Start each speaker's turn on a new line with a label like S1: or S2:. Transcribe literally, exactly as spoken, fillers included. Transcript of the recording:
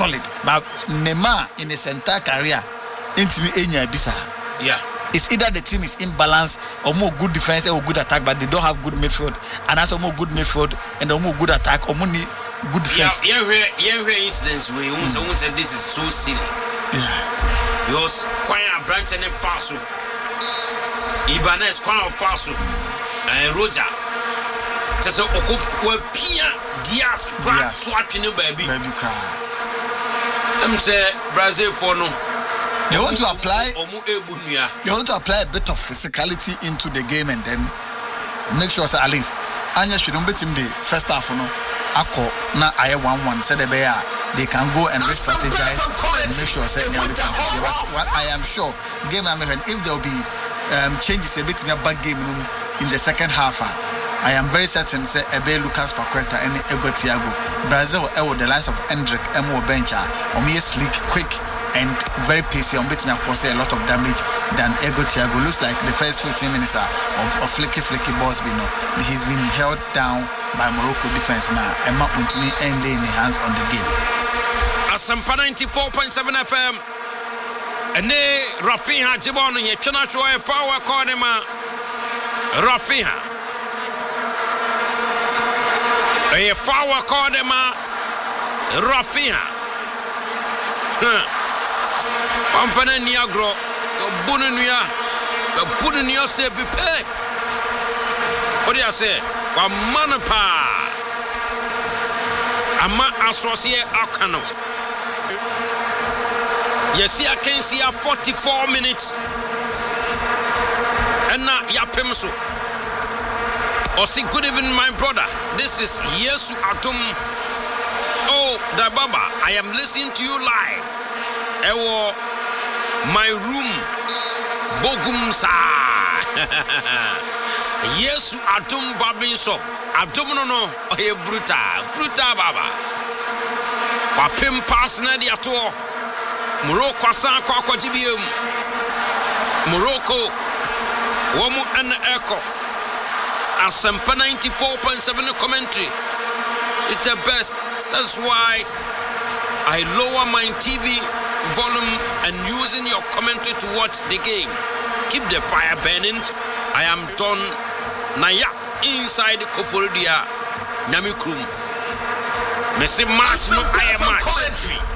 S1: solid. But Neymar in his entire career, into me, bisa.
S2: Yeah.
S1: It's either the team is imbalanced or more good defense or good attack, but they don't have good midfield. And also more good midfield and more good attack or more good defense.
S2: Yeah, yeah, yeah, yeah. Incidents where you mm. say this is so silly.
S1: Yeah.
S2: Because quite a branch and Faso, Ibanez, quite Faso, and Roger. Just a oku Pia Diaz, grand swatching baby,
S1: baby cry.
S2: I'm say Brazil for no.
S1: They want to apply. They want to apply a bit of physicality into the game and then make sure that at least Anya shouldn't beat him the first half. No, Ako na I one one. Said they they can go and re-strategize and make sure that they are beating. But what I am sure, game I'm having, if there will be um, changes a bit in a bad game in the second half. I am very certain say Ebe Lucas Paqueta and Ego Thiago Brazil with the likes of Hendrick Emo Bencha or me sleek quick and very pacey on betting across a lot of damage than Ego Thiago. Looks like the first fifteen minutes are of, of flicky flicky balls you know. He's been held down by Morocco defense now and not to me end laying the hands on the game.
S2: Asampa ninety-four point seven F M and they Rafinha Jibon ye chana show e fawa corner Rafinha a fawa corner Rafinha Amfana Niagro, Bununia, Bununia say be pay. What do you say? Wa manapa. Ama associate Akano. Yes, I can see a forty-four minutes. And now Yapemso. Or say good evening, my brother. This is Yesu Atum. Oh, the Baba, I am listening to you live. Ewo my room Bogum sa Yesu Atum Babin Shop Atum no no oye bruta bruta baba Wapim pass na di ato Morocco san kwa kwa jibiem Morocco Womu an echo Asampa ninety-four point seven commentary is the best. That's why I lower my T V volume and using your commentary to watch the game. Keep the fire burning. I am done. Naya inside the Koforidua Namikrum. Messi match no I am match.